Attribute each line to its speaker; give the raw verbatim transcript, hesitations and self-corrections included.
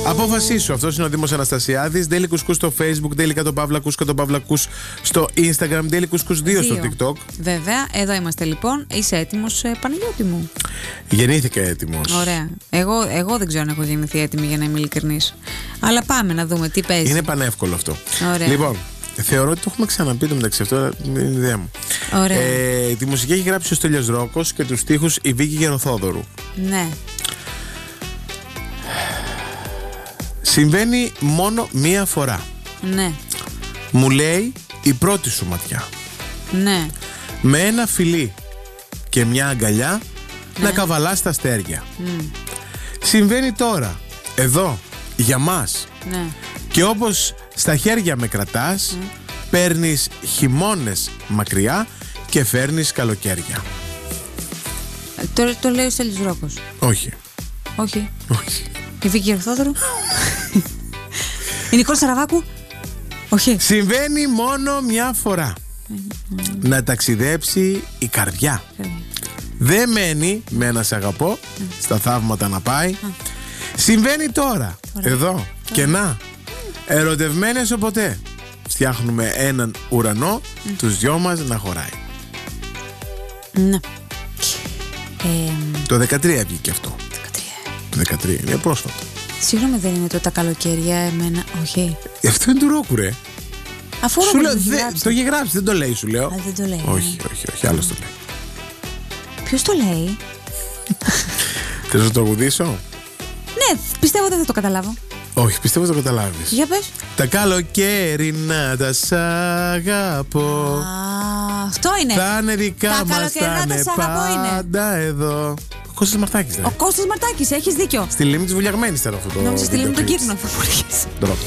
Speaker 1: Αποφασίσου. Αυτός είναι ο Δήμος Αναστασιάδης. Daily Couscous στο Facebook, Daily Κατο Παύλα Κούς, Κατο Παύλα Κούς στο Instagram, Daily Couscous δύο στο TikTok.
Speaker 2: Βέβαια, εδώ είμαστε λοιπόν. Είσαι έτοιμος, ε, Παναγιώτη μου?
Speaker 1: Γεννήθηκα έτοιμος.
Speaker 2: Ωραία. Εγώ, εγώ δεν ξέρω αν έχω γεννηθεί έτοιμη, για να είμαι ειλικρινής. Αλλά πάμε να δούμε τι παίζει.
Speaker 1: Είναι πανεύκολο αυτό.
Speaker 2: Ωραία.
Speaker 1: Λοιπόν, θεωρώ ότι το έχουμε ξαναπεί το μεταξύ αυτό, αλλά δεν είναι ιδέα μου.
Speaker 2: Ωραία.
Speaker 1: Ε, τη μουσική έχει γράψει ο Στέλιος Ρόκος και τους στίχους η Βίκη Γεροθόδωρου.
Speaker 2: Ναι.
Speaker 1: Συμβαίνει μόνο μία φορά.
Speaker 2: Ναι.
Speaker 1: Μου λέει η πρώτη σου ματιά.
Speaker 2: Ναι.
Speaker 1: Με ένα φιλί και μια αγκαλιά
Speaker 2: Ναι.
Speaker 1: να καβαλάς τα αστέρια.
Speaker 2: Mm.
Speaker 1: Συμβαίνει τώρα, εδώ, για μας.
Speaker 2: Ναι.
Speaker 1: Και όπως στα χέρια με κρατάς,
Speaker 2: Mm.
Speaker 1: παίρνεις χειμώνες μακριά και φέρνεις καλοκαίρια.
Speaker 2: Ε, Το, το λέει ο Στέλιος Ρόκος.
Speaker 1: Όχι.
Speaker 2: Όχι.
Speaker 1: Όχι.
Speaker 2: Η Βίκη Γεροθόδωρου. Η Νικόλ Σαραβάκου. Όχι.
Speaker 1: Συμβαίνει μόνο μια φορά. Να ταξιδέψει η καρδιά. Δεν μένει με ένα σ' αγαπώ, στα θαύματα να πάει. Συμβαίνει τώρα, εδώ και να. Ερωτευμένες οποτέ. Φτιάχνουμε έναν ουρανό, τους δυο μας να χωράει.
Speaker 2: Ναι. Ε,
Speaker 1: Το δεκατρία βγήκε αυτό.
Speaker 2: δεκατρία.
Speaker 1: Το δεκατρία, είναι πρόσφατο.
Speaker 2: Συγγνώμη, δεν είναι το τα καλοκαίρια εμένα? Όχι.
Speaker 1: Αυτό είναι του Ρόκου, ρε.
Speaker 2: Αφού
Speaker 1: Σου
Speaker 2: ο
Speaker 1: λέω,
Speaker 2: Ρόκος το
Speaker 1: δε-
Speaker 2: γράψει.
Speaker 1: το είχε γράψει, δεν το λέει, σου λέω.
Speaker 2: Α, δεν το λέει.
Speaker 1: Όχι, όχι, όχι, άλλος το λέει.
Speaker 2: Ποιος το λέει?
Speaker 1: Θες να το τραγουδήσω?
Speaker 2: Ναι, πιστεύω δεν θα το καταλάβω.
Speaker 1: Όχι, πιστεύω το καταλάβεις.
Speaker 2: Για πες.
Speaker 1: Τα καλοκαίρινα τα σ' αγαπώ.
Speaker 2: Α, αυτό είναι.
Speaker 1: Θα είναι δικά
Speaker 2: Τα
Speaker 1: μας, θα
Speaker 2: καλοκαιρινά τα
Speaker 1: είναι
Speaker 2: σ' αγαπώ είναι.
Speaker 1: πάντα εδώ. Ο Κώστας Μαρτάκης, ρε.
Speaker 2: Ο Κώστας Μαρτάκης, έχεις δίκιο.
Speaker 1: Στη Λίμνη της Βουλιαγμένης ήταν αυτό το.
Speaker 2: Νόμιζα στη
Speaker 1: βίντεο
Speaker 2: Λίμνη τον
Speaker 1: κλιπ.
Speaker 2: Κύρνο θα φορείς.
Speaker 1: Ντροπή.